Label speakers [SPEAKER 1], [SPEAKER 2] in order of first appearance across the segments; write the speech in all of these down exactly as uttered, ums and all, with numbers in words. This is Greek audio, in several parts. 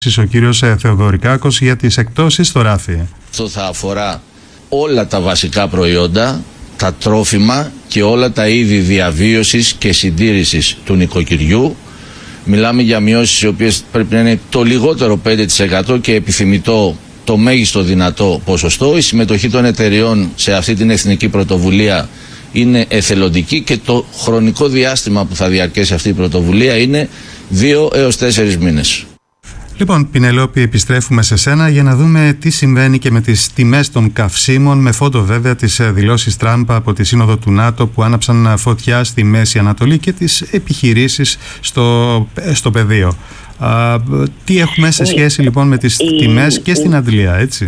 [SPEAKER 1] Ο κύριος Θεοδωρικάκος για τις εκτόσεις στο ράφι.
[SPEAKER 2] Αυτό θα αφορά όλα τα βασικά προϊόντα, τα τρόφιμα και όλα τα είδη διαβίωσης και συντήρησης του νοικοκυριού. Μιλάμε για μειώσεις οι οποίες πρέπει να είναι το λιγότερο πέντε τοις εκατό και επιθυμητό το μέγιστο δυνατό ποσοστό. Η συμμετοχή των εταιριών σε αυτή την εθνική πρωτοβουλία είναι εθελοντική και το χρονικό διάστημα που θα διαρκέσει αυτή η πρωτοβουλία είναι δύο έως τέσσερις μήνες.
[SPEAKER 1] Λοιπόν, Πινελόπη, επιστρέφουμε σε σένα για να δούμε τι συμβαίνει και με τις τιμές των καυσίμων, με φόντο βέβαια τις δηλώσεις Τραμπ από τη Σύνοδο του ΝΑΤΟ που άναψαν φωτιά στη Μέση Ανατολή και τις επιχειρήσεις στο, στο πεδίο. Α, τι έχουμε σε σχέση λοιπόν με τις τιμές και στην Αντλία, έτσι?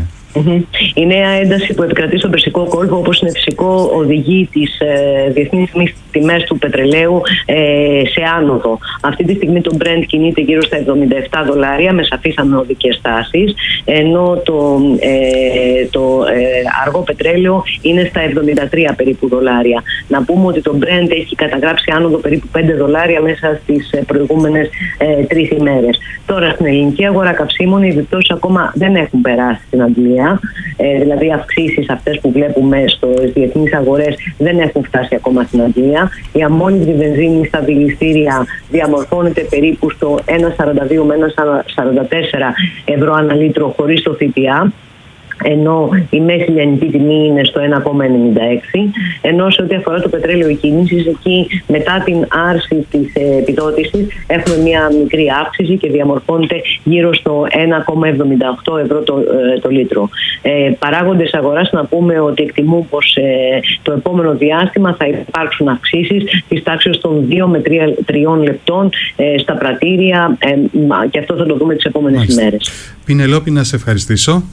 [SPEAKER 3] Η νέα ένταση που επικρατεί στον Περσικό κόλπο, όπως είναι φυσικό, οδηγεί τις ε, διεθνείς τιμές του πετρελαίου ε, σε άνοδο. Αυτή τη στιγμή το Brent κινείται γύρω στα εβδομήντα επτά δολάρια με σαφείς ανωδικές τάσεις, ενώ το, ε, το ε, αργό πετρέλαιο είναι στα εβδομήντα τρία περίπου δολάρια. Να πούμε ότι το Brent έχει καταγράψει άνοδο περίπου πέντε δολάρια μέσα στις προηγούμενες ε, τρεις ημέρες. Τώρα στην ελληνική αγορά καυσίμων οι επιπτώσεις ακόμα δεν έχουν περάσει στην Αντλία. Ε, δηλαδή αυξήσεις αυτές που βλέπουμε στις διεθνείς αγορές δεν έχουν φτάσει ακόμα στην Αγγλία. Η αμμόνιδη βενζίνη στα δηληστήρια διαμορφώνεται περίπου στο ένα κόμμα σαράντα δύο με ένα κόμμα σαράντα τέσσερα ευρώ ανά λίτρο χωρίς το ΦΠΑ, ενώ η μέση λιανική τιμή είναι στο ένα κόμμα ενενήντα έξι, ενώ σε ό,τι αφορά το πετρέλαιο εκκίνησης, εκεί μετά την άρση της επιδότησης έχουμε μια μικρή αύξηση και διαμορφώνεται γύρω στο ένα κόμμα εβδομήντα οκτώ ευρώ το, το λίτρο. Ε, παράγοντες αγοράς να πούμε ότι εκτιμούν πως ε, το επόμενο διάστημα θα υπάρξουν αυξήσεις της τάξης των δύο με τρία λεπτών ε, στα πρατήρια ε, και αυτό θα το δούμε τις επόμενες Μάλιστα. ημέρες.
[SPEAKER 1] Πινελόπη, να σε ευχαριστήσω.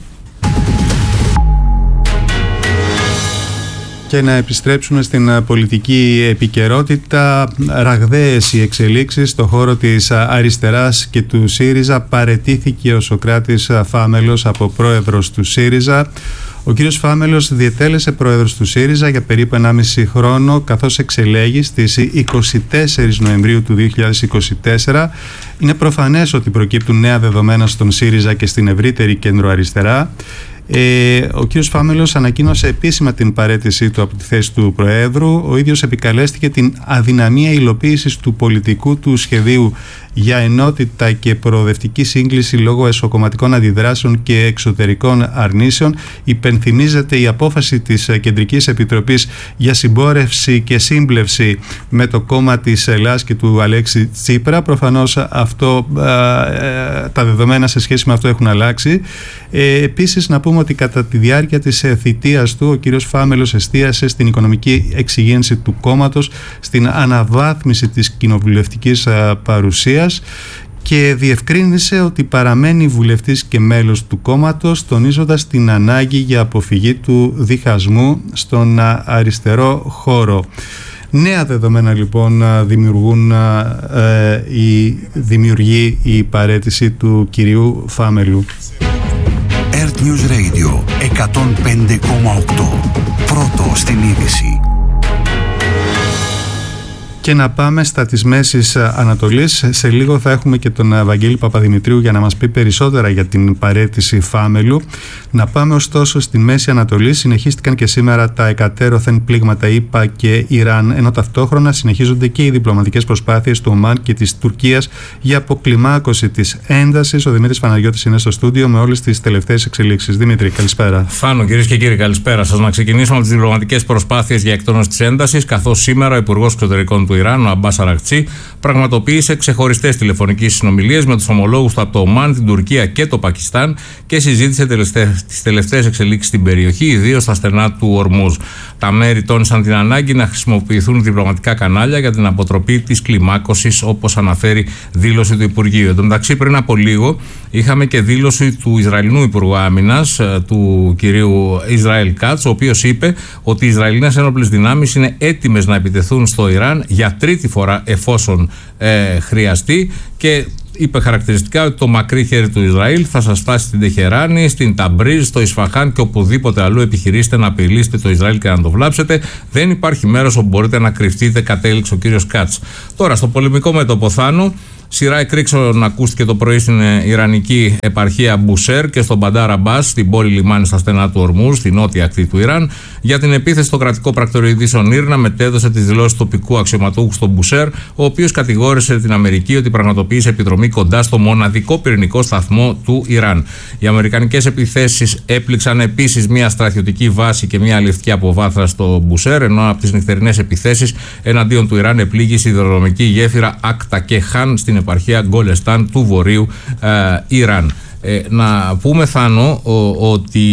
[SPEAKER 1] Και να επιστρέψουμε στην πολιτική επικαιρότητα. Ραγδαίες οι εξελίξεις στο χώρο της αριστεράς και του ΣΥΡΙΖΑ. Παραιτήθηκε ο Σωκράτης Φάμελος από πρόεδρος του ΣΥΡΙΖΑ. Ο κύριος Φάμελος διετέλεσε πρόεδρος του ΣΥΡΙΖΑ για περίπου ενάμιση χρόνο, καθώς εξελέγει στις είκοσι τέσσερις Νοεμβρίου του δύο χιλιάδες είκοσι τέσσερα. Είναι προφανές ότι προκύπτουν νέα δεδομένα στον ΣΥΡΙΖΑ και στην ευρύτερη κεντροαριστερά. Ε, ο κ. Φάμελος ανακοίνωσε επίσημα την παραίτησή του από τη θέση του Προέδρου. Ο ίδιος επικαλέστηκε την αδυναμία υλοποίησης του πολιτικού του σχεδίου για ενότητα και προοδευτική σύγκληση λόγω εσωκομματικών αντιδράσεων και εξωτερικών αρνήσεων. Υπενθυμίζεται η απόφαση της Κεντρικής Επιτροπής για συμπόρευση και σύμπλευση με το κόμμα της Ελλάς και του Αλέξη Τσίπρα. Προφανώς αυτό, ε, τα δεδομένα σε σχέση με αυτό έχουν αλλάξει. Ε, επίσης να πούμε ότι κατά τη διάρκεια της θητείας του ο κύριος Φάμελος εστίασε στην οικονομική εξυγένση του κόμματος, στην αναβάθμιση της κοινοβουλευτικής παρουσίας και διευκρίνησε ότι παραμένει βουλευτής και μέλος του κόμματος, τονίζοντας την ανάγκη για αποφυγή του διχασμού στον αριστερό χώρο. Νέα δεδομένα λοιπόν δημιουργούν, ε, η, δημιουργεί η παραίτηση του κυρίου Φάμελου.
[SPEAKER 4] Earth News Radio εκατόν πέντε κόμμα οκτώ. Πρώτο στην είδηση.
[SPEAKER 1] Και να πάμε στα της Μέσης Ανατολής. Σε λίγο θα έχουμε και τον Βαγγέλη Παπαδημητρίου για να μας πει περισσότερα για την παραίτηση Φάμελου. Να πάμε ωστόσο στη Μέση Ανατολή. Συνεχίστηκαν και σήμερα τα εκατέρωθεν πλήγματα ΗΠΑ και Ιράν, ενώ ταυτόχρονα συνεχίζονται και οι διπλωματικές προσπάθειες του Ομάν και της Τουρκίας για αποκλιμάκωση της έντασης. Ο Δημήτρης Παναγιώτης είναι στο στούντιο με όλες τις τελευταίες εξελίξεις. Δημήτρη, καλησπέρα.
[SPEAKER 5] Φάνο, κυρίες και κύριοι, καλησπέρα σας. Να ξεκινήσουμε από τις διπλωματικές προσπάθειες για εκτόνωση της έντασης, καθώς σήμερα ο Υπουργός Εξωτερικών του Ιράν, ο Αμπάς Αρακτσί, πραγματοποίησε ξεχωριστές τηλεφωνικές συνομιλίες με τους ομολόγους του από το Ομάν, την Τουρκία και το Πακιστάν και συζήτησε τις τελευταίες εξελίξεις στην περιοχή, ιδίως στα στενά του Ορμούζ. Τα μέρη τόνισαν την ανάγκη να χρησιμοποιηθούν διπλωματικά κανάλια για την αποτροπή της κλιμάκωσης, όπως αναφέρει δήλωση του Υπουργείου. Εν τω μεταξύ, πριν από λίγο είχαμε και δήλωση του Ισραηλινού Υπουργού Άμυνας, του κυρίου Ισραήλ Κάτς, ο οποίος είπε ότι οι Ισραηλινές ένοπλες δυνάμεις είναι έτοιμες να επιτεθούν στο Ιράν για τρίτη φορά εφόσον ε, χρειαστεί, και είπε χαρακτηριστικά ότι το μακρύ χέρι του Ισραήλ θα σας φτάσει στην Τεχεράνη, στην Ταμπρίζ, στο Ισφαχάν και οπουδήποτε αλλού επιχειρήσετε να απειλήσετε το Ισραήλ και να το βλάψετε. Δεν υπάρχει μέρος όπου μπορείτε να κρυφτείτε, κατέληξε ο κύριος Κάτς. Τώρα, στο πολεμικό μέτωπο Θάνου, Σειρά εκρήξεων ακούστηκε το πρωί στην Ιρανική επαρχία Μπουσέρ και στον Μπαντάρ Αμπάς, στην πόλη λιμάνι στα στενά του Ορμούζ, στη νότια ακτή του Ιράν. Για την επίθεση στο κρατικό πρακτορείο ειδήσεων Ήρνα μετέδωσε τις δηλώσεις τοπικού αξιωματούχου στον Μπουσέρ, ο οποίος κατηγόρησε την Αμερική ότι πραγματοποίησε επιδρομή κοντά στο μοναδικό πυρηνικό σταθμό του Ιράν. Οι αμερικανικές επιθέσεις έπληξαν επίσης μια στρατιωτική βάση και μια αλλιευτική αποβάθρα στο Μπουσέρ, ενώ από τις νυχτερινές επιθέσεις εναντίον του Ιράν επλήγει η σιδηροδρομική γέφυρα Ακτα και Χάν στην επαρχία Γκολεστάν του βορείου ε, Ιράν. Ε, να πούμε, Θάνο, ο, ότι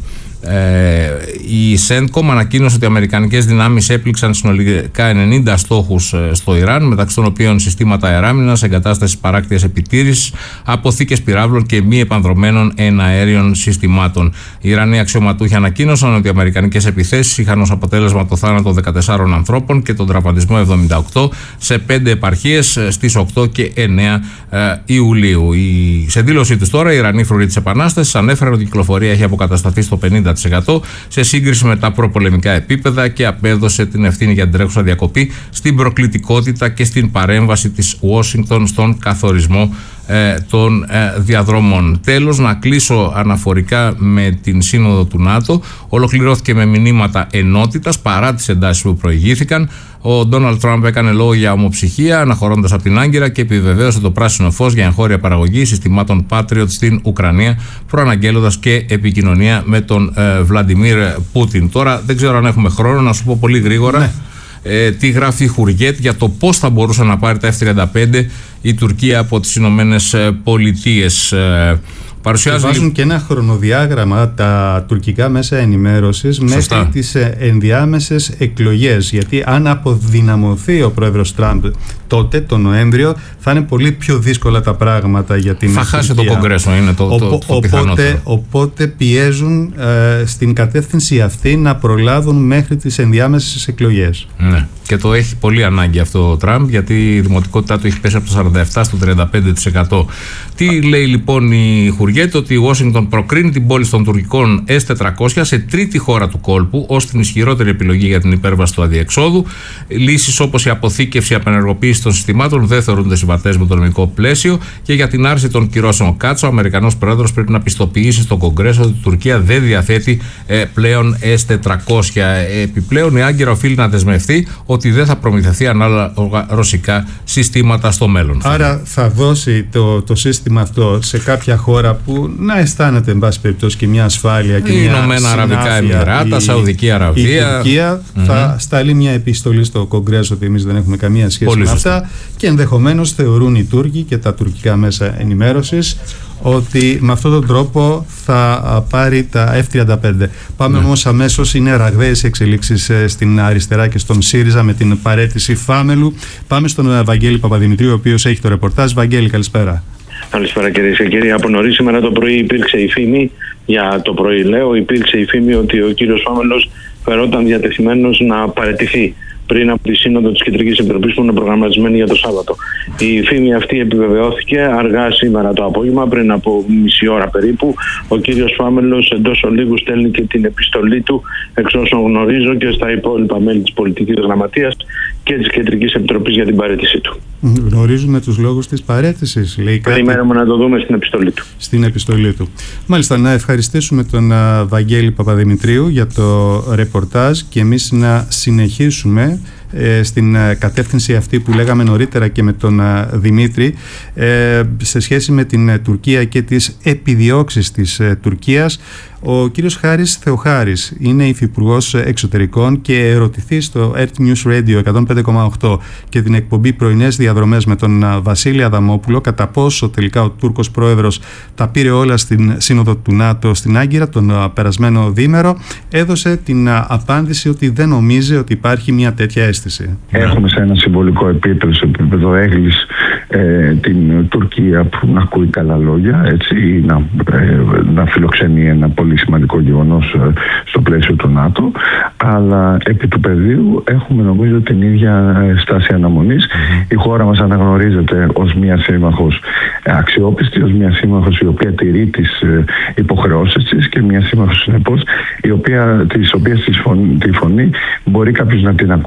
[SPEAKER 5] ε, η Σέντκομ ανακοίνωσε ότι οι αμερικανικές δυνάμεις έπληξαν συνολικά ενενήντα στόχους ε, στο Ιράν, μεταξύ των οποίων συστήματα αεράμινας, εγκατάστασης παράκτειας επιτήρησης, αποθήκες πυράβλων και μη επανδρομένων εναέριων συστημάτων. Οι Ιρανοί αξιωματούχοι ανακοίνωσαν ότι οι αμερικανικές επιθέσεις είχαν ως αποτέλεσμα το θάνατο δεκατεσσάρων ανθρώπων και τον τραυματισμό εβδομήντα οκτώ σε πέντε επαρχίες στις οκτώ και εννέα ε, Ιουλίου. Η, σε δήλωσή τους τώρα, οι Ιρανοί φρουροί της Επανάστασης ανέφεραν ότι η κυκλοφορία έχει αποκατασταθεί στο πενήντα τοις εκατό σε σύγκριση με τα προπολεμικά επίπεδα και απέδωσε την ευθύνη για την τρέχουσα διακοπή στην προκλητικότητα και στην παρέμβαση της Ουάσιγκτον στον καθορισμό ε, των ε, διαδρομών. Τέλος, να κλείσω αναφορικά με την Σύνοδο του ΝΑΤΟ. Ολοκληρώθηκε με μηνύματα ενότητας παρά τις εντάσεις που προηγήθηκαν. Ο Ντόναλντ Τραμπ έκανε λόγο για ομοψυχία, αναχωρώντας από την Άγκυρα, και επιβεβαίωσε το πράσινο φως για εγχώρια παραγωγή συστημάτων Patriot στην Ουκρανία, προαναγγέλλοντας και επικοινωνία με τον ε, Βλαντιμίρ Πούτιν. Τώρα δεν ξέρω αν έχουμε χρόνο να σου πω πολύ γρήγορα. Ναι. Ε, τι γράφει η Χουριέτ για το πώς θα μπορούσε να πάρει τα εφ τριάντα πέντε η Τουρκία από τις Ηνωμένες Πολιτείες. Ε,
[SPEAKER 1] Παρουσιάζουν βάζουν και ένα χρονοδιάγραμμα τα τουρκικά μέσα ενημέρωσης μέχρι τις ενδιάμεσες εκλογές. Γιατί αν αποδυναμωθεί ο πρόεδρος Τραμπ τότε, τον Νοέμβριο, θα είναι πολύ πιο δύσκολα τα πράγματα για την
[SPEAKER 5] θα χάσει
[SPEAKER 1] Τουρκία.
[SPEAKER 5] Το Κογκρέσο, είναι το, το, το, το
[SPEAKER 1] οπότε, οπότε πιέζουν ε, στην κατεύθυνση αυτή να προλάβουν μέχρι τις ενδιάμεσες εκλογές.
[SPEAKER 5] Ναι. Και το έχει πολύ ανάγκη αυτό ο Τραμπ, γιατί η δημοτικότητά του έχει πέσει από το σαράντα επτά στο τριάντα πέντε τοις εκατό. Τι λέει λοιπόν η Χουριέτ? Ότι η Ουάσιγκτον προκρίνει την πόλη των τουρκικών ες τετρακόσια σε τρίτη χώρα του κόλπου ως την ισχυρότερη επιλογή για την υπέρβαση του αδιεξόδου. Λύσεις όπως η αποθήκευση, η απενεργοποίηση των συστημάτων δεν θεωρούνται συμβατές με το νομικό πλαίσιο, και για την άρση των κυρώσεων Κάτσο, ο Αμερικανός πρόεδρος πρέπει να πιστοποιήσει στον Κογκρέσο ότι η Τουρκία δεν διαθέτει ε, πλέον ες τετρακόσια. Επιπλέον, η Άγκυρα οφείλει να δεσμευτεί ότι δεν θα προμηθευτεί ανάλογα ρωσικά συστήματα στο μέλλον.
[SPEAKER 1] Άρα θα δώσει το, το σύστημα αυτό σε κάποια χώρα που να αισθάνεται, εν πάση περιπτώσει, και μια ασφάλεια και
[SPEAKER 5] η
[SPEAKER 1] μια
[SPEAKER 5] Ηνωμένα Αραβικά Εμιράτα, η Σαουδική Αραβία.
[SPEAKER 1] Η Τουρκία mm-hmm. θα σταλεί μια επιστολή στο Κογκρέσο ότι εμείς δεν έχουμε καμία σχέση Πολύ με σωστή. αυτά, και ενδεχομένως θεωρούν οι Τούρκοι και τα τουρκικά μέσα ενημέρωσης ότι με αυτόν τον τρόπο θα πάρει τα εφ τριάντα πέντε. Πάμε mm. όμως αμέσως, είναι ραγδαίες εξελίξεις στην αριστερά και στον ΣΥΡΙΖΑ με την παραίτηση Φάμελου. Πάμε στον Βαγγέλη Παπαδημητρίου, ο οποίος έχει το ρεπορτάζ. Βαγγέλη, καλησπέρα.
[SPEAKER 6] Καλησπέρα κυρίες και κύριοι. Από νωρίς σήμερα το πρωί υπήρξε η φήμη, για το πρωί λέω, υπήρξε η φήμη ότι ο κύριος Φάμελος φερόταν διατεθειμένος να παραιτηθεί πριν από τη Σύνοδο της Κεντρικής Επιτροπής που είναι προγραμματισμένη για το Σάββατο. Η φήμη αυτή επιβεβαιώθηκε αργά σήμερα το απόγευμα, πριν από μισή ώρα περίπου. Ο κύριος Φάμελος εντός ολίγου στέλνει και την επιστολή του, εξ όσων γνωρίζω, και στα υπόλοιπα μέλη της Πολιτικής Γραμματείας και της Κεντρικής Επιτροπής για την παραίτησή του.
[SPEAKER 1] Γνωρίζουμε τους λόγους της παραίτησης, λέει κάτι.
[SPEAKER 6] Περιμένουμε να το δούμε στην επιστολή του.
[SPEAKER 1] Στην επιστολή του. Μάλιστα, να ευχαριστήσουμε τον uh, Βαγγέλη Παπαδημητρίου για το ρεπορτάζ, και εμείς να συνεχίσουμε ε, στην uh, κατεύθυνση αυτή που λέγαμε νωρίτερα και με τον uh, Δημήτρη, ε, σε σχέση με την uh, Τουρκία και τις επιδιώξεις της uh, Τουρκίας. Ο κύριος Χάρης Θεοχάρης είναι υφυπουργός εξωτερικών και ερωτηθεί στο Earth News Radio εκατόν πέντε κόμμα οκτώ και την εκπομπή Πρωινές Διαδρομές με τον Βασίλη Αδαμόπουλο κατά πόσο τελικά ο Τούρκος πρόεδρος τα πήρε όλα στην Σύνοδο του ΝΑΤΟ στην Άγκυρα τον περασμένο διήμερο, έδωσε την απάντηση ότι δεν νομίζει ότι υπάρχει μια τέτοια αίσθηση.
[SPEAKER 7] Έχουμε σε ένα συμβολικό επίπεδο, σε επίπεδο έγκλης, ε, την Τουρκία που να ακούει καλά λόγια, έτσι, ή να, ε, να φιλοξενεί ένα πολύ σημαντικό γεγονός στο πλαίσιο του ΝΑΤΟ, αλλά επί του πεδίου έχουμε νομίζω την ίδια στάση αναμονής. Mm-hmm. Η χώρα μας αναγνωρίζεται ως μια σύμμαχος αξιόπιστη, ως μια σύμμαχος η οποία τηρεί τις υποχρεώσεις της και μια σύμμαχος συνεπώς η οποία, της οποίας τη φωνή μπορεί κάποιος να την ακούσει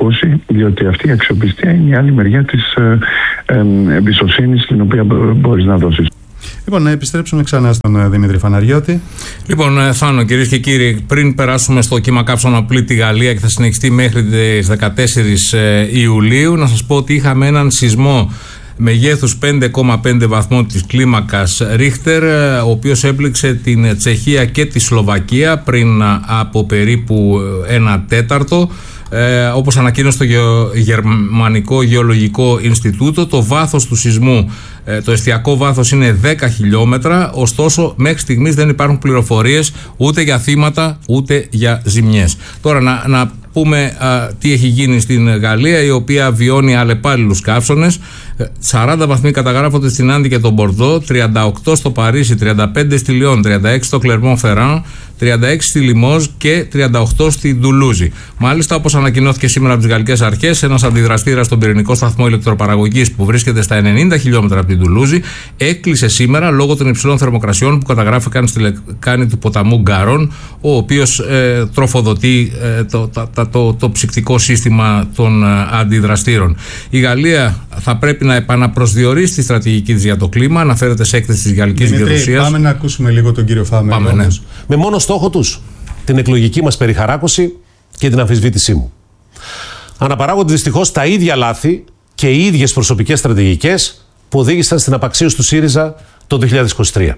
[SPEAKER 7] διότι αυτή η αξιοπιστία είναι η άλλη μεριά της ε, ε, εμπιστοσύνης την οποία μπορείς να δώσεις.
[SPEAKER 1] Λοιπόν, να επιστρέψουμε ξανά στον Δημήτρη Φαναριώτη.
[SPEAKER 5] Λοιπόν, Θάνο, κυρίες και κύριοι, πριν περάσουμε στο κύμα κάψωνα που πλήττει τη Γαλλία και θα συνεχιστεί μέχρι τις δεκατέσσερις Ιουλίου, να σας πω ότι είχαμε έναν σεισμό μεγέθους πέντε κόμμα πέντε βαθμών της κλίμακας Ρίχτερ, ο οποίος έπληξε την Τσεχία και τη Σλοβακία πριν από περίπου ένα τέταρτο. Ε, όπως ανακοίνωσε το Γερμανικό Γεωλογικό Ινστιτούτο, το βάθος του σεισμού, ε, το εστιακό βάθος είναι δέκα χιλιόμετρα, ωστόσο μέχρι στιγμής δεν υπάρχουν πληροφορίες ούτε για θύματα ούτε για ζημιές. Τώρα να, να πούμε α, τι έχει γίνει στην Γαλλία, η οποία βιώνει αλλεπάλληλους καύσωνες. σαράντα βαθμοί καταγράφονται στην Άντι και τον Μπορδό, τριάντα οκτώ στο Παρίσι, τριάντα πέντε στη Λιόν, τριάντα έξι στο Κλερμόν Φεράν, τριάντα έξι στη Λιμόζ και τριάντα οκτώ στη Ντουλούζη. Μάλιστα, όπως ανακοινώθηκε σήμερα από τις γαλλικές αρχές, ένας αντιδραστήρας στον πυρηνικό σταθμό ηλεκτροπαραγωγής που βρίσκεται στα ενενήντα χιλιόμετρα από την Ντουλούζη έκλεισε σήμερα λόγω των υψηλών θερμοκρασιών που καταγράφηκαν στη λεκάνη του ποταμού Γκαρόν, ο οποίος ε, τροφοδοτεί ε, το, το, το, το, το ψυκτικό σύστημα των ε, αντιδραστήρων. Η Γαλλία θα πρέπει να επαναπροσδιορίσει τη στρατηγική της για το κλίμα, αναφέρεται σε έκθεση της γαλλικής γερουσίας.
[SPEAKER 1] Πάμε να ακούσουμε λίγο τον κύριο Φάμελο.
[SPEAKER 5] Πάμε, ναι.
[SPEAKER 8] Με μόνο στόχο τους την εκλογική μας περιχαράκωση και την αμφισβήτησή μου. Αναπαράγονται δυστυχώς τα ίδια λάθη και οι ίδιες προσωπικές στρατηγικές που οδήγησαν στην απαξίωση του ΣΥΡΙΖΑ το δύο χιλιάδες είκοσι τρία.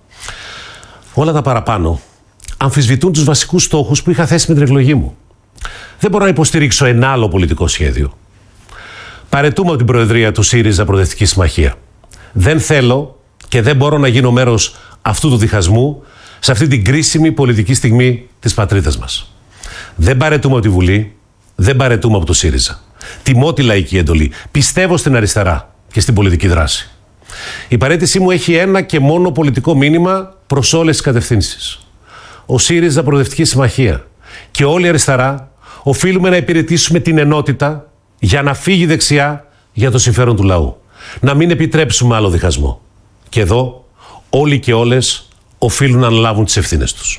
[SPEAKER 8] Όλα τα παραπάνω αμφισβητούν τους βασικούς στόχους που είχα θέσει με την εκλογή μου. Δεν μπορώ να υποστηρίξω ένα άλλο πολιτικό σχέδιο. Παραιτούμε από την Προεδρία του ΣΥΡΙΖΑ Προοδευτική Συμμαχία. Δεν θέλω και δεν μπορώ να γίνω μέρος αυτού του διχασμού σε αυτή την κρίσιμη πολιτική στιγμή της πατρίδας μας. Δεν παραιτούμε από τη Βουλή, δεν παραιτούμε από το ΣΥΡΙΖΑ. Τιμώ τη λαϊκή εντολή. Πιστεύω στην αριστερά και στην πολιτική δράση. Η παραίτησή μου έχει ένα και μόνο πολιτικό μήνυμα προς όλες τις κατευθύνσεις. Ο ΣΥΡΙΖΑ Προοδευτική Συμμαχία και όλη η αριστερά οφείλουμε να υπηρετήσουμε την ενότητα για να φύγει δεξιά για το συμφέρον του λαού. Να μην επιτρέψουμε άλλο διχασμό. Και εδώ όλοι και όλες οφείλουν να αναλάβουν τις ευθύνες τους.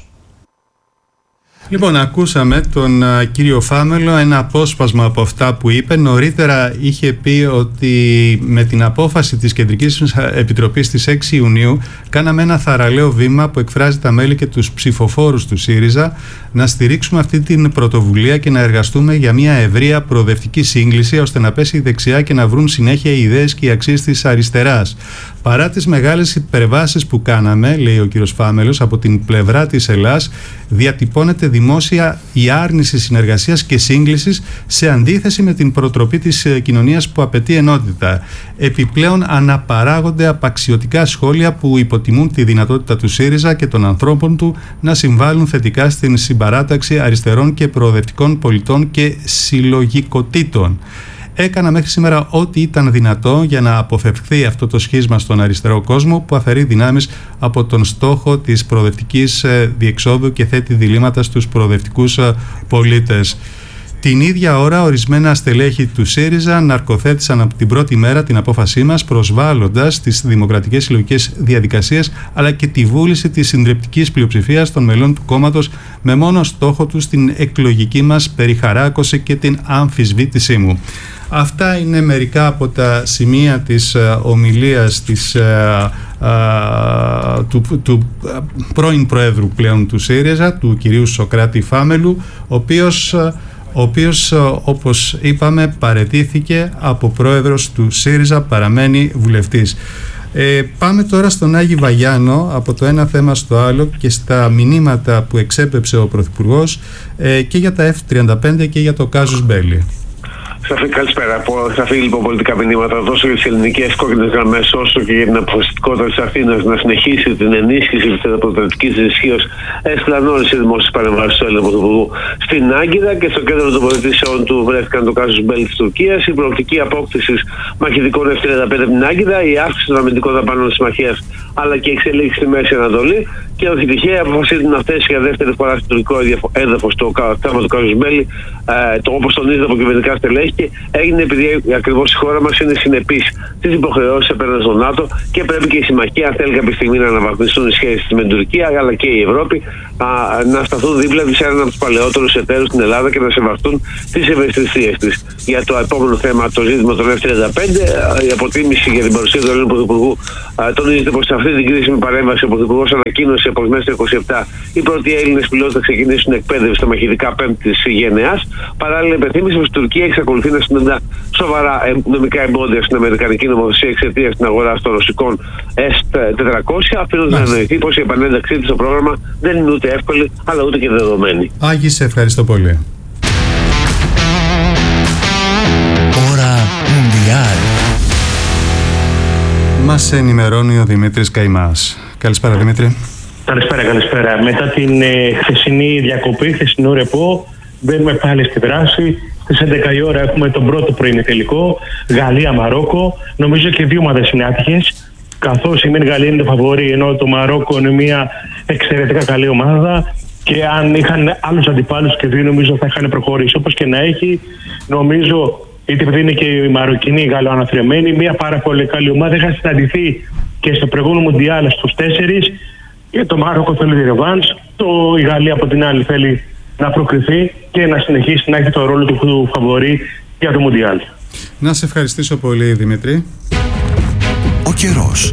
[SPEAKER 1] Λοιπόν, ακούσαμε τον uh, κύριο Φάμελο, ένα απόσπασμα από αυτά που είπε. Νωρίτερα είχε πει ότι με την απόφαση της Κεντρικής Επιτροπής της έξι Ιουνίου κάναμε ένα θαραλέο βήμα που εκφράζει τα μέλη και τους ψηφοφόρους του ΣΥΡΙΖΑ να στηρίξουμε αυτή την πρωτοβουλία και να εργαστούμε για μια ευρεία προοδευτική σύγκληση ώστε να πέσει η δεξιά και να βρουν συνέχεια οι ιδέες και οι αξίες της αριστεράς. Παρά τις μεγάλες υπερβάσεις που κάναμε, λέει ο κύριος Φάμελος, από την πλευρά της Ελλάς διατυπώνεται δημόσια η άρνηση συνεργασίας και σύγκλησης σε αντίθεση με την προτροπή της κοινωνίας που απαιτεί ενότητα. Επιπλέον αναπαράγονται απαξιωτικά σχόλια που υποτιμούν τη δυνατότητα του ΣΥΡΙΖΑ και των ανθρώπων του να συμβάλλουν θετικά στην συμπαράταξη αριστερών και προοδευτικών πολιτών και συλλογικοτήτων. Έκανα μέχρι σήμερα ό,τι ήταν δυνατό για να αποφευχθεί αυτό το σχίσμα στον αριστερό κόσμο που αφαιρεί δυνάμεις από τον στόχο της προοδευτικής διεξόδου και θέτει διλήμματα στους προοδευτικούς πολίτες. Την ίδια ώρα, ορισμένα στελέχη του ΣΥΡΙΖΑ ναρκοθέτησαν από την πρώτη μέρα την απόφασή μας, προσβάλλοντας τις δημοκρατικές συλλογικές διαδικασίες αλλά και τη βούληση της συντριπτικής πλειοψηφίας των μελών του κόμματος με μόνο στόχο τους την εκλογική μας περιχαράκωση και την αμφισβήτησή μου. Αυτά είναι μερικά από τα σημεία της uh, ομιλίας της, uh, uh, του, του uh, πρώην Προέδρου πλέον του ΣΥΡΙΖΑ, του κυρίου Σωκράτη Φάμελου, ο οποίος, uh, ο οποίος uh, όπως είπαμε παραιτήθηκε από πρόεδρος του ΣΥΡΙΖΑ, παραμένει βουλευτής. Ε, πάμε τώρα στον Άγη Βαγιάνο, από το ένα θέμα στο άλλο και στα μηνύματα που εξέπεψε ο Πρωθυπουργός ε, και για τα εφ τριάντα πέντε και για το κάζους Μπέλη.
[SPEAKER 9] Καλησπέρα. Θα φύγει λοιπόν πολιτικά μηνύματα τόσο για τις ελληνικές κόκκινες γραμμές όσο και για την αποφασιστικότητα της Αθήνας να συνεχίσει την ενίσχυση της αποδοτικής ισχύως. Έστειλαν όλες οι δημόσιες παρεμβάσεις του Έλληνα Πρωθυπουργού στην Άγκυρα και στο κέντρο των πολιτήσεων του βρέθηκαν το κάζους Μπέλη της Τουρκίας, η προοπτική απόκτηση μαχητικών εφ τριάντα πέντε από την Άγκυρα, η αύξηση των αμυντικών δαπάνων της συμμαχίας αλλά και η εξελίξη στη Μέση Ανατολή. Και όχι τυχαία αποφασίζεται να θέσει για δεύτερη φορά στο τουρκικό έδαφος το θέμα του κάζους Μπέλη, ε, το όπως τονίζεται από κυβερνητικά στελέχη αναπτύχθηκε έγινε επειδή ακριβώς η χώρα μας είναι συνεπής στις υποχρεώσεις απέναντι στο ΝΑΤΟ και πρέπει και η συμμαχία, αν θέλει κάποια στιγμή να αναβαθμιστούν οι σχέσεις με την Τουρκία αλλά και η Ευρώπη, α, να σταθούν δίπλα της σε έναν από τους παλαιότερους εταίρους στην Ελλάδα και να σεβαστούν τις ευαισθησίες της. Για το επόμενο θέμα, το ζήτημα των εφ τριάντα πέντε, η αποτίμηση για την παρουσία του Έλληνα Πρωθυπουργού τονίζεται πως σε αυτή την κρίσιμη παρέμβαση ο Πρωθυπουργός ανακοίνωσε πως μέσα στο είκοσι επτά οι πρώτοι Έλληνες πιλότοι θα ξεκινήσουν εκπαίδευση στα μαχητικά πέμπτης γενεάς. Παράλληλα, υπενθύμησε πως η Τουρκία εξακολουθεί να συναντά σοβαρά νομικά εμπόδια στην αμερικανική νομοθεσία εξαιτίας της αγοράς των ρωσικών ες τετρακόσια, αφήνοντας να εννοηθεί πως η επανένταξή της στο πρόγραμμα δεν είναι ούτε εύκολη αλλά ούτε και δεδομένη.
[SPEAKER 1] Άγη, σε ευχαριστώ πολύ.
[SPEAKER 4] Ώρα Μουντιάλ.
[SPEAKER 1] Μας ενημερώνει ο Δημήτρης Καϊμάς. Καλησπέρα, Δημήτρη.
[SPEAKER 10] Καλησπέρα, καλησπέρα. Μετά την ε, χθεσινή διακοπή, χθεσινό ρεπό, μπαίνουμε πάλι στη δράση. Στις έντεκα η ώρα έχουμε τον πρώτο προημιτελικό, Γαλλία-Μαρόκο. Νομίζω και δύο ομάδες είναι άτυχες, καθώς η μεν Γαλλία είναι το φαβορί, ενώ το Μαρόκο είναι μια εξαιρετικά καλή ομάδα. Και αν είχαν άλλους αντιπάλους και δύο, νομίζω θα είχαν προχωρήσει. Όπως και να έχει, νομίζω, είτε επειδή είναι και οι Μαροκινοί γαλλοαναθρεμένοι, μια πάρα πολύ καλή ομάδα. Είχαν συναντηθεί και στο προηγούμενο Μουντιάλ στους τέσσερις. Και το Μάροκο θέλει ρεβάνς, το η Γαλλία από την άλλη θέλει να προκριθεί και να συνεχίσει να έχει το ρόλο του, του φαβορί για το Μουντιάλ.
[SPEAKER 1] Να σε ευχαριστήσω πολύ, Δημήτρη.
[SPEAKER 4] Ο καιρός.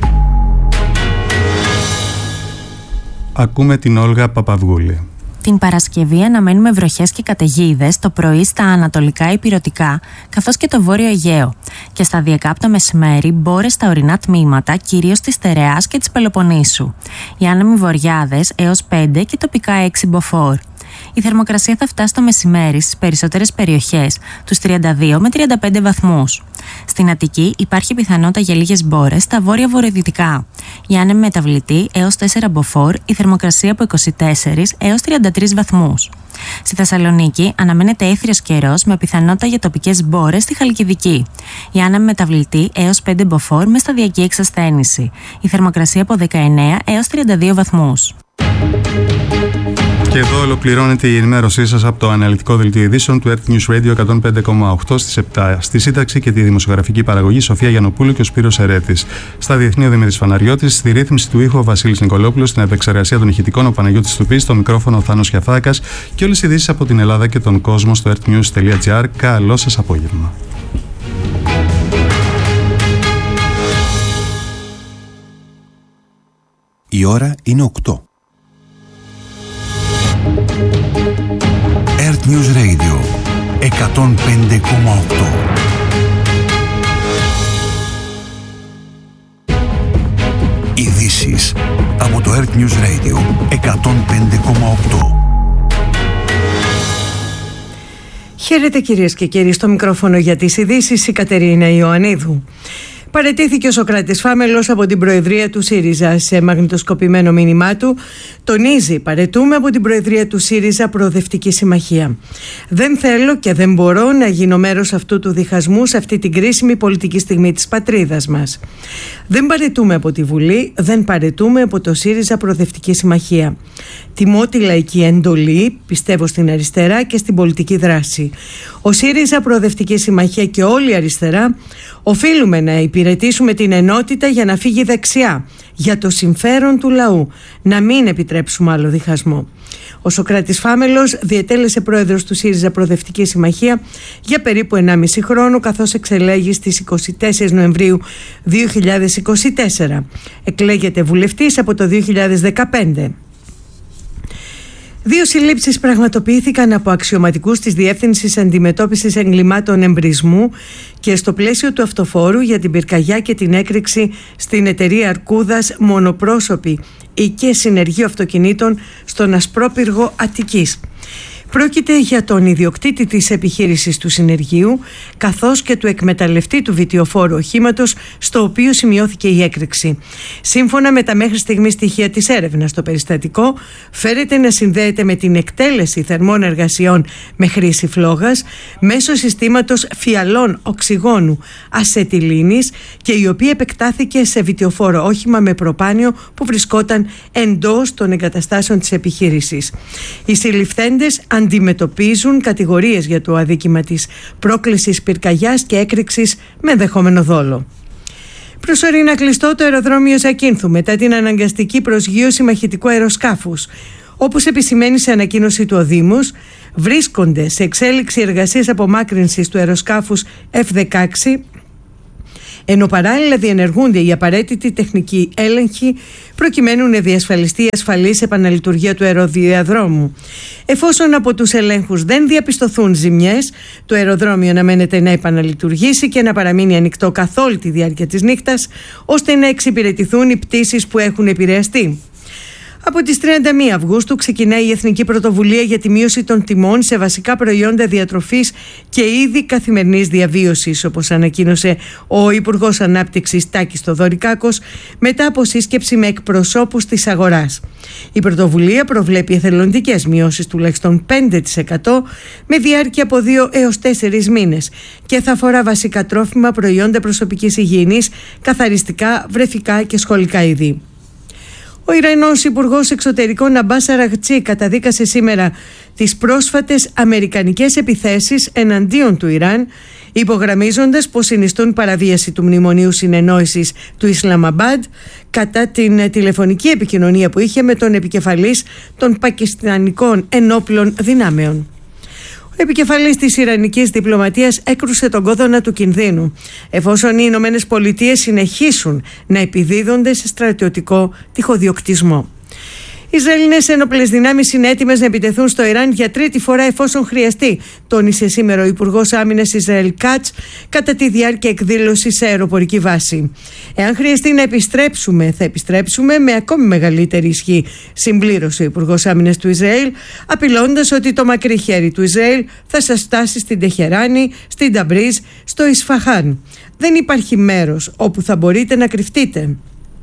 [SPEAKER 1] Ακούμε την Όλγα Παπαυγούλη.
[SPEAKER 11] Την Παρασκευή αναμένουμε βροχές και καταιγίδες το πρωί στα ανατολικά ηπειρωτικά, καθώς και το βόρειο Αιγαίο. Και σταδιακά από το μεσημέρι μπόρες στα ορεινά τμήματα, κυρίως της Στερεάς και της Πελοποννήσου. Οι άνεμοι βορειάδες έως πέντε και τοπικά έξι μποφόρ. Η θερμοκρασία θα φτάσει το μεσημέρι στις περισσότερες περιοχές, τους τριάντα δύο με τριάντα πέντε βαθμούς. Στην Αττική υπάρχει πιθανότητα για λίγες μπόρες στα βόρεια-βορειοδυτικά. Η άνεμη μεταβλητή έως τέσσερα μποφόρ, η θερμοκρασία από είκοσι τέσσερα έως τριάντα τρεις βαθμούς. Στη Θεσσαλονίκη αναμένεται έθριος καιρός με πιθανότητα για τοπικές μπόρες στη Χαλκιδική. Η άνεμη μεταβλητή έως πέντε μποφόρ με σταδιακή εξασθένηση. Η θερμοκρασία από δεκαεννέα έως τριάντα δύο βαθμούς.
[SPEAKER 1] Και εδώ ολοκληρώνεται η ενημέρωσή σας από το αναλυτικό δελτίο ειδήσεων του Earth News Radio εκατόν πέντε κόμμα οκτώ στις επτά. Στη σύνταξη και τη δημοσιογραφική παραγωγή Σοφία Γιαννοπούλου και ο Σπύρος Ερέτης. Στα διεθνή ο Δημήτρης Φαναριώτης, στη ρύθμιση του ήχου ο Βασίλης Νικολόπουλος, στην επεξεργασία των ηχητικών ο Παναγιώτης Τουπής, στο μικρόφωνο ο Θάνος Χιαθάκας και όλες οι ειδήσεις από την Ελλάδα και τον κόσμο στο earthnews τελεία gr. Καλό σας απόγευμα.
[SPEAKER 4] Η ώρα είναι οκτώ. Earth News Radio εκατόν πέντε κόμμα οκτώ. Ειδήσεις από το Earth News Radio εκατόν πέντε κόμμα οκτώ.
[SPEAKER 12] Χαίρετε κυρίες και κύριοι, στο μικρόφωνο για τις ειδήσεις η Κατερίνα Ιωαννίδου. Παραιτήθηκε ο Σωκράτης Φάμελος από την Προεδρία του ΣΥΡΙΖΑ. Σε μαγνητοσκοπημένο μήνυμά του τονίζει: παραιτούμε από την Προεδρία του ΣΥΡΙΖΑ Προοδευτική Συμμαχία. Δεν θέλω και δεν μπορώ να γίνω μέρος αυτού του διχασμού σε αυτή την κρίσιμη πολιτική στιγμή της πατρίδας μας. Δεν παραιτούμε από τη Βουλή, δεν παραιτούμε από το ΣΥΡΙΖΑ Προοδευτική Συμμαχία. Τιμώ τη λαϊκή εντολή, πιστεύω στην αριστερά και στην πολιτική δράση. Ο ΣΥΡΙΖΑ Προοδευτική Συμμαχία και όλη η αριστερά οφείλουμε να υπηρετήσουμε την ενότητα για να φύγει δεξιά, για το συμφέρον του λαού, να μην επιτρέψουμε άλλο διχασμό. Ο Σωκράτης Φάμελος διετέλεσε πρόεδρος του ΣΥΡΙΖΑ Προοδευτική Συμμαχία για περίπου ενάμιση χρόνο, καθώς εξελέγει στις εικοστή τέταρτη Νοεμβρίου δύο χιλιάδες είκοσι τέσσερα. Εκλέγεται βουλευτής από το δύο χιλιάδες δεκαπέντε. Δύο συλλήψεις πραγματοποιήθηκαν από αξιωματικούς της Διεύθυνσης Αντιμετώπισης Εγκλημάτων Εμπρισμού και στο πλαίσιο του αυτοφόρου για την πυρκαγιά και την έκρηξη στην εταιρεία Αρκούδας Μονοπρόσωπη ή και συνεργείο αυτοκινήτων στον Ασπρόπυργο Αττικής. Πρόκειται για τον ιδιοκτήτη της επιχείρησης του συνεργείου, καθώς και του εκμεταλλευτή του βιτιοφόρου οχήματος στο οποίο σημειώθηκε η έκρηξη. Σύμφωνα με τα μέχρι στιγμή στοιχεία της έρευνας, το περιστατικό φέρεται να συνδέεται με την εκτέλεση θερμών εργασιών με χρήση φλόγας μέσω συστήματος φιαλών οξυγόνου ασετιλίνης και η οποία επεκτάθηκε σε βιτιοφόρο όχημα με προπάνιο που βρισκόταν εντός των εγκαταστάσεων της επιχείρησης. Οι συλληφθέντες αντιμετωπίζουν κατηγορίες για το αδίκημα της πρόκλησης πυρκαγιάς και έκρηξης με ενδεχόμενο δόλο. Προσωρινά κλειστό το αεροδρόμιο Ζακίνθου μετά την αναγκαστική προσγείωση μαχητικού αεροσκάφους. Όπως επισημαίνει σε ανακοίνωση του ο Δήμος, βρίσκονται σε εξέλιξη εργασίες απομάκρυνσης του αεροσκάφους εφ δεκαέξι, ενώ παράλληλα διενεργούνται οι απαραίτητοι τεχνικοί έλεγχοι προκειμένου να διασφαλιστεί η ασφαλής επαναλειτουργία του αεροδιαδρόμου. Εφόσον από τους ελέγχους δεν διαπιστωθούν ζημιές, το αεροδρόμιο αναμένεται να επαναλειτουργήσει και να παραμείνει ανοιχτό καθ' όλη τη διάρκεια της νύχτας, ώστε να εξυπηρετηθούν οι πτήσεις που έχουν επηρεαστεί. Από τις τριάντα μία Αυγούστου ξεκινάει η Εθνική Πρωτοβουλία για τη μείωση των τιμών σε βασικά προϊόντα διατροφής και είδη καθημερινής διαβίωσης, όπως ανακοίνωσε ο Υπουργός Ανάπτυξης Τάκης Θοδωρικάκος μετά από σύσκεψη με εκπροσώπους της αγοράς. Η πρωτοβουλία προβλέπει εθελοντικές μειώσεις τουλάχιστον πέντε τοις εκατό με διάρκεια από δύο έως τέσσερις μήνες και θα αφορά βασικά τρόφιμα, προϊόντα προσωπικής υγιεινής, καθαριστικά, βρεφικά και σχολικά είδη. Ο Ιρανός Υπουργός Εξωτερικών Αμπάς Αραγτσί καταδίκασε σήμερα τις πρόσφατες αμερικανικές επιθέσεις εναντίον του Ιράν, υπογραμμίζοντας πως συνιστούν παραβίαση του Μνημονίου Συνεννόησης του Ισλαμαμπάντ κατά την τηλεφωνική επικοινωνία που είχε με τον επικεφαλής των πακιστανικών ενόπλων δυνάμεων. Ο επικεφαλής της Ιρανικής διπλωματίας έκρουσε τον κόδωνα του κινδύνου, εφόσον οι Ηνωμένες Πολιτείες συνεχίσουν να επιδίδονται σε στρατιωτικό τυχοδιοκτισμό. Οι Ισραηλινές ένοπλες δυνάμεις είναι έτοιμες να επιτεθούν στο Ιράν για τρίτη φορά εφόσον χρειαστεί, τόνισε σήμερα ο Υπουργός Άμυνας Ισραήλ Κάτς κατά τη διάρκεια εκδήλωσης σε αεροπορική βάση. Εάν χρειαστεί να επιστρέψουμε, θα επιστρέψουμε με ακόμη μεγαλύτερη ισχύ, συμπλήρωσε ο Υπουργός Άμυνας του Ισραήλ, απειλώντας ότι το μακρύ χέρι του Ισραήλ θα σας φτάσει στην Τεχεράνη, στην Ταμπρίζ, στο Ισφαχάν. Δεν υπάρχει μέρος όπου θα μπορείτε να κρυφτείτε.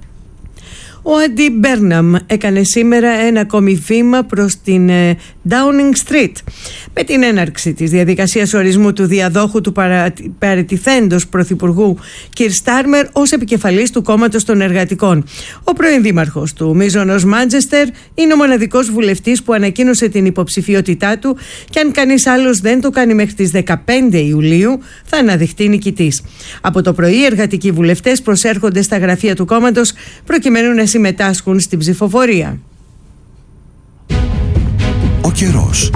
[SPEAKER 12] Ο Αντι Μπέρναμ έκανε σήμερα ένα ακόμη βήμα προς την ε, Downing Street με την έναρξη της διαδικασίας ορισμού του διαδόχου του παρα... παραιτηθέντος πρωθυπουργού Κιρ Στάρμερ ως επικεφαλής του κόμματος των εργατικών. Ο πρώην δήμαρχος του Μίζωνος Μάντσεστερ είναι ο μοναδικός βουλευτής που ανακοίνωσε την υποψηφιότητά του και αν κανείς άλλος δεν το κάνει μέχρι τις δεκαπέντε Ιουλίου θα αναδειχτεί νικητής. Από το πρωί οι εργατικοί βουλευτές προσέρχονται στα γραφεία του κόμματος προκειμένου να συμμετάσχουν στην ψηφοφορία.
[SPEAKER 4] Ο καιρός.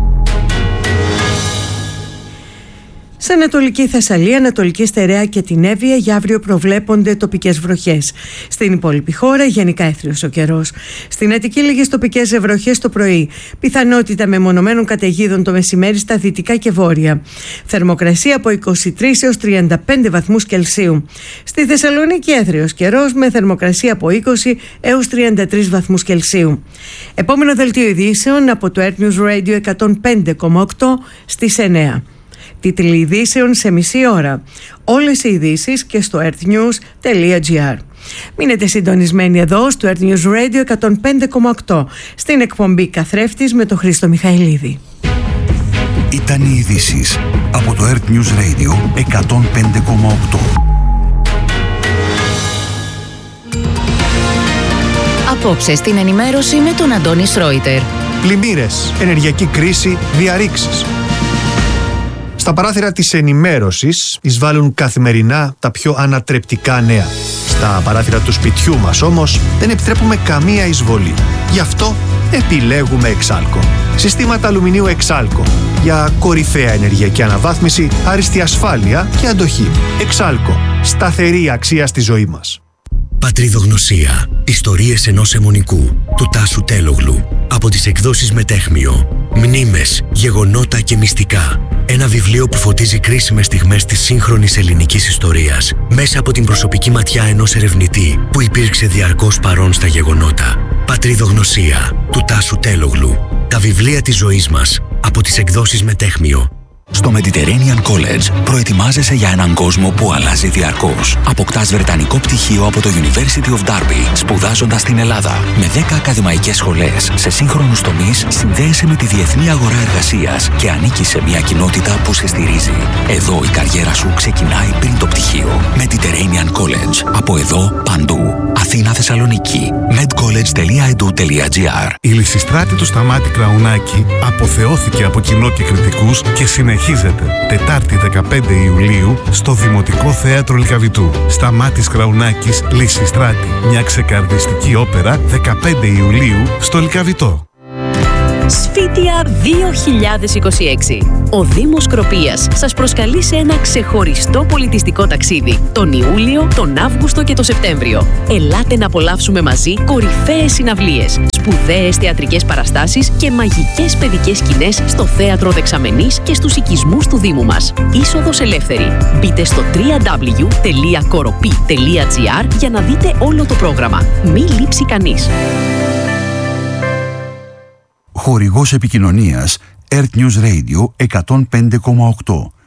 [SPEAKER 12] Σε Ανατολική Θεσσαλία, Ανατολική Στερεά και την Εύβοια για αύριο προβλέπονται τοπικές βροχές. Στην υπόλοιπη χώρα γενικά έθριος ο καιρός. Στην Αττική λίγες τοπικές βροχές το πρωί. Πιθανότητα μεμονωμένων καταιγίδων το μεσημέρι στα δυτικά και βόρεια. Θερμοκρασία από είκοσι τρεις έως τριάντα πέντε βαθμούς Κελσίου. Στη Θεσσαλονίκη έθριος καιρός με θερμοκρασία από είκοσι έως τριάντα τρεις βαθμούς Κελσίου. Επόμενο δελτίο ειδήσεων από το Earth News Radio εκατόν πέντε κόμμα οκτώ στις εννιά. Τίτλοι ειδήσεων σε μισή ώρα. Όλες οι ειδήσεις και στο earthnews.gr. Μείνετε συντονισμένοι εδώ στο Earth News Radio εκατόν πέντε κόμμα οκτώ στην εκπομπή Καθρέφτης με τον Χρήστο Μιχαηλίδη.
[SPEAKER 4] Ήταν οι ειδήσεις από το Earth News Radio εκατόν πέντε κόμμα οκτώ.
[SPEAKER 13] Απόψε στην ενημέρωση με τον Αντώνη Σρόιτερ.
[SPEAKER 14] Πλημμύρες, ενεργειακή κρίση, διαρρήξεις. Στα παράθυρα της ενημέρωσης εισβάλλουν καθημερινά τα πιο ανατρεπτικά νέα. Στα παράθυρα του σπιτιού μας όμως δεν επιτρέπουμε καμία εισβολή. Γι' αυτό επιλέγουμε Εξάλκο. Συστήματα αλουμινίου Εξάλκο για κορυφαία ενεργειακή αναβάθμιση, άριστη ασφάλεια και αντοχή. Εξάλκο. Σταθερή αξία στη ζωή μας.
[SPEAKER 15] Πατριδογνωσία. Ιστορίες ενός αιμονικού του Τάσου Τέλογλου. Από τις εκδόσεις Μετέχμιο. Μνήμες, γεγονότα και μυστικά. Ένα βιβλίο που φωτίζει κρίσιμες στιγμές της σύγχρονης ελληνικής ιστορίας μέσα από την προσωπική ματιά ενός ερευνητή που υπήρξε διαρκώς παρόν στα γεγονότα. Πατριδογνωσία του Τάσου Τέλογλου. Τα βιβλία της ζωής μας από τις εκδόσεις Μετέχμιο.
[SPEAKER 16] Στο Mediterranean College προετοιμάζεσαι για έναν κόσμο που αλλάζει διαρκώς. Αποκτάς βρετανικό πτυχίο από το University of Derby, σπουδάζοντας στην Ελλάδα. Με δέκα ακαδημαϊκές σχολές σε σύγχρονους τομείς, συνδέεσαι με τη διεθνή αγορά εργασίας και ανήκεις σε μια κοινότητα που σε στηρίζει. Εδώ η καριέρα σου ξεκινάει πριν το πτυχίο. Mediterranean College. Από εδώ, παντού. Αθήνα, Θεσσαλονίκη. medcollege.edu.gr.
[SPEAKER 17] Η Λυσιστράτη του Σταμάτη Κραουνάκη αποθεώθηκε από κοινό και κριτικούς και συνεχίζεται Τετάρτη δεκαπέντε Ιουλίου στο Δημοτικό Θέατρο Λυκαβητού. Σταμάτης Κραουνάκης, Λυσιστράτη. Μια ξεκαρδιστική όπερα δεκαπέντε Ιουλίου στο Λυκαβητό.
[SPEAKER 18] Σφίτια δύο χιλιάδες είκοσι έξι. Ο Δήμος Σκροπίας σας προσκαλεί σε ένα ξεχωριστό πολιτιστικό ταξίδι τον Ιούλιο, τον Αύγουστο και τον Σεπτέμβριο. Ελάτε να απολαύσουμε μαζί κορυφαίες συναυλίες, σπουδαίες θεατρικές παραστάσεις και μαγικές παιδικές σκηνές στο Θέατρο Δεξαμενής και στους οικισμούς του Δήμου μας. Είσοδος ελεύθερη. Μπείτε στο double-u double-u double-u τελεία κοροπή τελεία τζι άρ για να δείτε όλο το πρόγραμμα. Μη λείψει κανείς.
[SPEAKER 4] Χορηγός επικοινωνίας Earth News Radio εκατόν πέντε κόμμα οκτώ.